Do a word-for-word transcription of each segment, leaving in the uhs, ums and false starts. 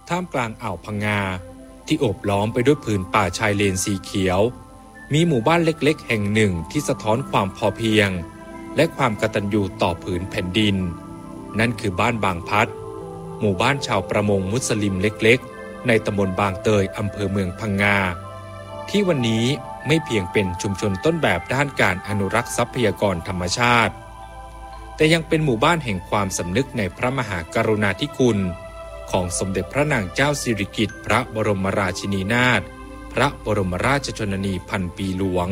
ท่ามกลางอ่าวพังงาที่โอบล้อมไปด้วยผืนป่าชายเลนสีเขียวมีหมู่บ้านเล็กๆแห่งหนึ่งที่สะท้อนความพอเพียงและความกตัญญูต่อผืนแผ่นดินนั่นคือบ้านบางพัดหมู่บ้านชาวประมงมุสลิมเล็กๆในตำบลบางเตยอำเภอเมืองพังงาที่วันนี้ไม่เพียงเป็นชุมชนต้นแบบด้านการอนุรักษ์ทรัพยากรธรรมชาติแต่ยังเป็นหมู่บ้านแห่งความสำนึกในพระมหากรุณาธิคุณของสมเด็จพระนางเจ้าสิริกิติ์พระบรมราชินีนาถพระบรมราชชนนีพันปีหลวง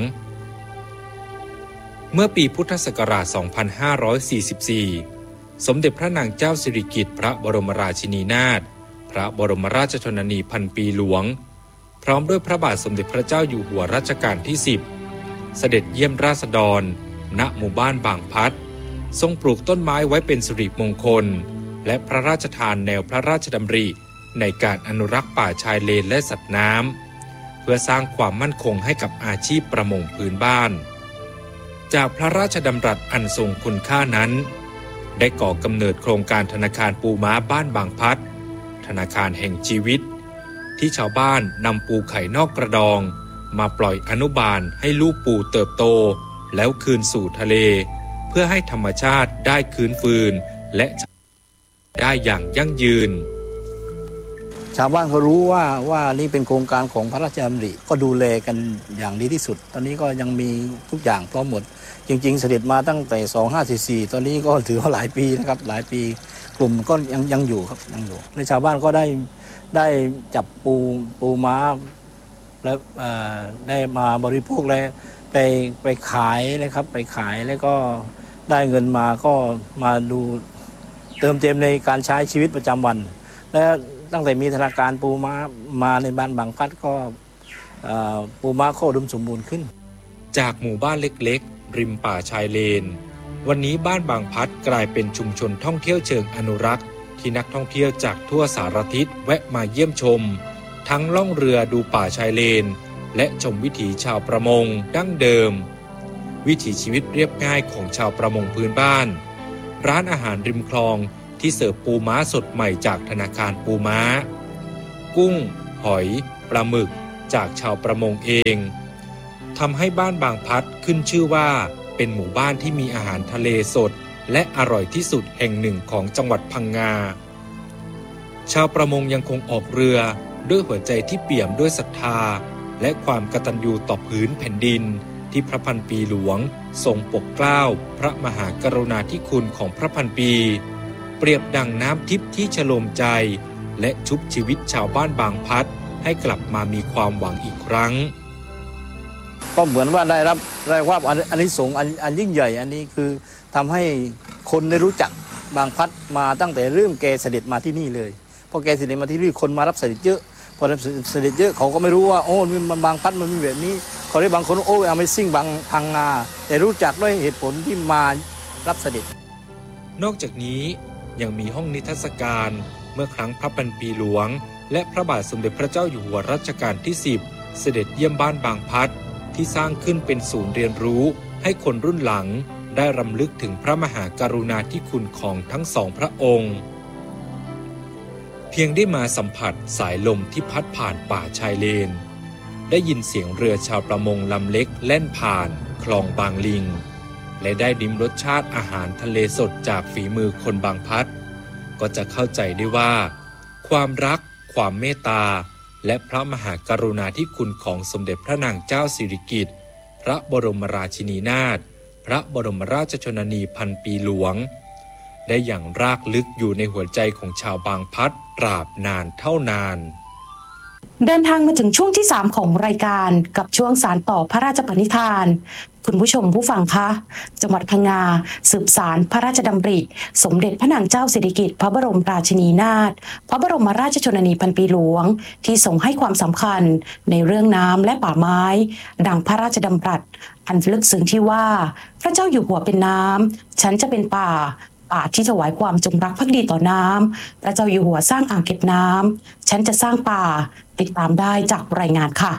เมื่อปีพุทธศักราช สองพันห้าร้อยสี่สิบสี่ สมเด็จพระนางเจ้าสิริกิติ์พระบรมราชินีนาถพระบรมราชชนนีพันปีหลวงพร้อมด้วยพระบาทสมเด็จพระเจ้าอยู่หัวรัชกาลที่สิบเสด็จเยี่ยมราษฎรณหมู่บ้านบางพัดทรงปลูกต้นไม้ไว้เป็นสิริมงคลและพระราชทานแนวพระราชดำริในการอนุรักษ์ป่าชายเลนและสัตว์น้ำเพื่อสร้างความมั่นคงให้กับอาชีพประมงพื้นบ้านจากพระราชดำรัสอันทรงคุณค่านั้นได้ก่อกำเนิดโครงการธนาคารปูม้าบ้านบางพัดธนาคารแห่งชีวิตที่ชาวบ้านนำปูไข่นอกกระดองมาปล่อยอนุบาลให้ลูกปูเติบโตแล้วคืนสู่ทะเลเพื่อให้ธรรมชาติได้คืนฟืนและได้อย่างยั่งยืนชาวบ้านเขารู้ว่าว่านี่เป็นโครงการของพระราชดำริก็ดูแลกันอย่างดีที่สุดตอนนี้ก็ยังมีทุกอย่างพร้อมหมดจริงๆเสด็จมาตั้งแต่สองพันห้าร้อยสี่สิบสี่ตอนนี้ก็ถือว่าหลายปีนะครับหลายปีกลุ่มก็ยังยังอยู่ครับยังอยู่และชาวบ้านก็ได้ได้จับปูปูม้าแล้วได้มาบริโภคและไปไปขายนะครับไปขายแล้วก็ได้เงินมาก็มาดูเติมเต็มในการใช้ชีวิตประจำวันและตั้งแต่มีธนาคารปูม้ามาในบ้านบางพัดก็ปูม้าก็อุดมสมบูรณ์ขึ้นจากหมู่บ้านเล็กๆริมป่าชายเลนวันนี้บ้านบางพัดกลายเป็นชุมชนท่องเที่ยวเชิงอนุรักษ์ที่นักท่องเที่ยวจากทั่วสารทิศแวะมาเยี่ยมชมทั้งล่องเรือดูป่าชายเลนและชมวิถีชาวประมงดั้งเดิมวิถีชีวิตเรียบง่ายของชาวประมงพื้นบ้านร้านอาหารริมคลองที่เสิร์ฟปูม้าสดใหม่จากธนาคารปูม้ากุ้งหอยปลาหมึกจากชาวประมงเองทำให้บ้านบางพัดขึ้นชื่อว่าเป็นหมู่บ้านที่มีอาหารทะเลสดและอร่อยที่สุดแห่งหนึ่งของจังหวัดพังงาชาวประมงยังคงออกเรือด้วยหัวใจที่เปี่ยมด้วยศรัทธาและความกตัญญูต่อผืนแผ่นดินที่พระพันปีหลวงทรงปกเกล้าพระมหากรุณาธิคุณของพระพันปีเปรียบดังน้ำทิพย์ที่ฉโลมใจและชุบชีวิตชาวบ้านบางพัดให้กลับมามีความหวังอีกครั้งก็เหมือนว่าได้รับได้รับอานิสงส์อันยิ่งใหญ่อันนี้คือทำให้คนได้รู้จักบางพัดมาตั้งแต่เริ่มแกเสด็จมาที่นี่เลยพอแกเสด็จมาที่นี่คนมารับเสด็จเยอะพอรับเสด็จเยอะเขาก็ไม่รู้ว่าโอ้มันบางพัดมันมีแบบนี้เขาได้บางคนโอ้ Amazing บางพังงาแต่รู้จักด้วยเหตุผลที่มารับเสด็จนอกจากนี้ยังมีห้องนิทรรศการเมื่อครั้งพระพันปีหลวงและพระบาทสมเด็จพระเจ้าอยู่หัวรัชกาลที่สิบเสด็จเยี่ยมบ้านบางพัดที่สร้างขึ้นเป็นศูนย์เรียนรู้ให้คนรุ่นหลังได้รำลึกถึงพระมหากรุณาธิคุณของทั้งสองพระองค์เพียงได้มาสัมผัสสายลมที่พัดผ่านป่าชายเลนได้ยินเสียงเรือชาวประมงลำเล็กแล่นผ่านคลองบางลิงและได้ลิ้มรสชาติอาหารทะเลสดจากฝีมือคนบางพัดก็จะเข้าใจได้ว่าความรักความเมตตาและพระมหากรุณาธิคุณของสมเด็จพระนางเจ้าสิริกิติ์พระบรมราชินีนาถพระบรมราชชนนีพันปีหลวงได้อย่างรากลึกอยู่ในหัวใจของชาวบางพัดตราบนานเท่านานเดินทางมาถึงช่วงที่สามของรายการกับช่วงสานต่อพระราชปณิธานคุณผู้ชมผู้ฟังคะจังหวัดพังงาสืบสานพระราชดำริสมเด็จพระนางเจ้าสิริกิติ์พระบรมราชินีนาถพระบรมราชชนนีพันปีหลวงที่ทรงให้ความสำคัญในเรื่องน้ำและป่าไม้ดังพระราชดำรัสอันลึกซึ้งที่ว่าพระเจ้าอยู่หัวเป็นน้ำฉันจะเป็นป่าป่าที่ถวายความจงรักภักดีต่อน้ำพระเจ้าอยู่หัวสร้างอ่างเก็บน้ำฉันจะสร้างป่าติดตามได้จากรายงานค่ะ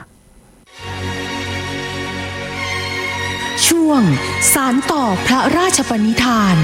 ช่วงสานต่อพระราชปณิธาน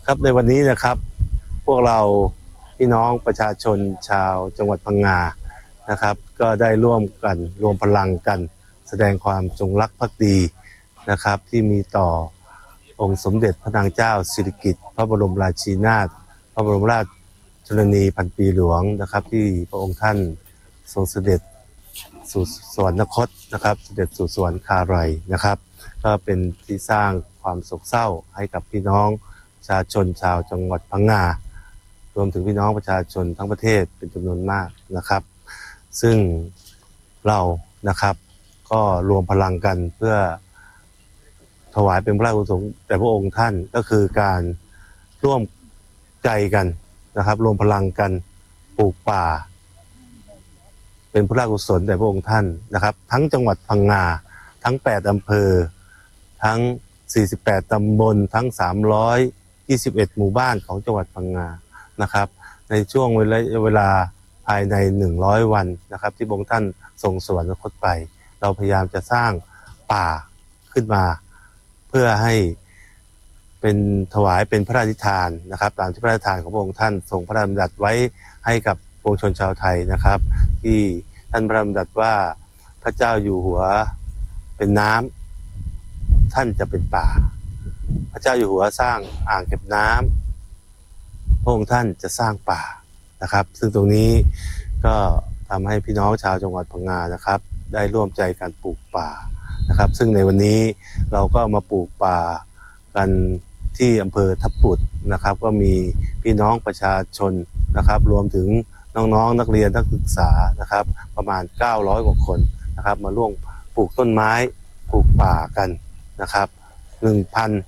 ครับในวันนี้นะครับพวกเราพี่น้องประชาชนชาวจังหวัดพังงานะครับก็ได้ร่วมกันรวมพลังกันแสดงความจงรักภักดีนะครับที่มีต่อองค์สมเด็จพระนางเจ้าสิริกิติ์พระบรมราชินีนาถพระบรมราชชนนีพันปีหลวงนะครับที่พระองค์ท่านทรงเสด็จสู่สวรรคตนะครับเสด็จสู่สวรรคาลัยนะครับก็เป็นที่สร้างความโศกเศร้าให้กับพี่น้องประชาชนชาวจังหวัดพังงารวมถึงพี่น้องประชาชนทั้งประเทศเป็นจำนวนมากนะครับซึ่งเรานะครับก็รวมพลังกันเพื่อถวายเป็นพระราชกุศลแด่พระองค์ท่านก็คือการร่วมใจกันนะครับรวมพลังกันปลูกป่าเป็นพระราชกุศลแด่พระองค์ท่านนะครับทั้งจังหวัดพังงาทั้งแปดอำเภอทั้งสี่สิบแปดตำบลทั้งสามร้อยยี่สิบเอ็ดหมู่บ้านของจังหวัดพังงานะครับในช่วงเวลาเวลาภายในหนึ่งร้อยวันนะครับที่พระองค์ท่านทรงสวรรคตไปเราพยายามจะสร้างป่าขึ้นมาเพื่อให้เป็นถวายเป็นพระราชทานนะครับตามที่พระราชทานของพระองค์ท่านทรงพระราชบัญญัติไว้ให้กับปวงชนชาวไทยนะครับที่ท่านพระราชบัญญัติว่าพระเจ้าอยู่หัวเป็นน้ำท่านจะเป็นป่าพระเจ้าอยู่หัวสร้างอ่างเก็บน้ำพระองค์ท่านจะสร้างป่านะครับซึ่งตรงนี้ก็ทำให้พี่น้องชาวจังหวัดพังงานะครับได้ร่วมใจกันปลูกป่านะครับซึ่งในวันนี้เราก็มาปลูกป่ากันที่อำเภอทับปุดนะครับก็มีพี่น้องประชาชนนะครับรวมถึงน้องๆ นักเรียนนักศึกษานะครับประมาณเก้าร้อยกว่าคนนะครับมาร่วมปลูกต้นไม้ปลูกป่ากันนะครับ หนึ่งพัน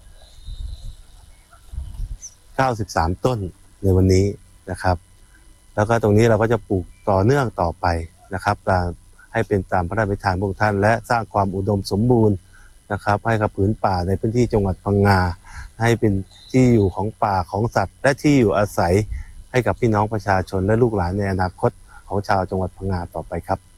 เก้าสิบสาม ต้นในวันนี้นะครับแล้วก็ตรงนี้เราก็จะปลูกต่อเนื่องต่อไปนะครับตามให้เป็นตามพระราชบัญญัติของท่านและสร้างความอุดมสมบูรณ์นะครับให้กับผืนป่าในพื้นที่จังหวัดพังงาให้เป็นที่อยู่ของป่าของสัตว์และที่อยู่อาศัยให้กับพี่น้องประชาชนและลูกหลานในอนาคตของชาวจังหวัดพังงาต่อไปครับ